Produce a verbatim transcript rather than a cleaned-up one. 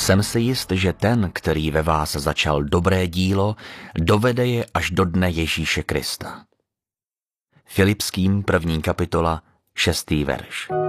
Jsem si jist, že ten, který ve vás začal dobré dílo, dovede je až do dne Ježíše Krista. Filipským první kapitola, šestý verš.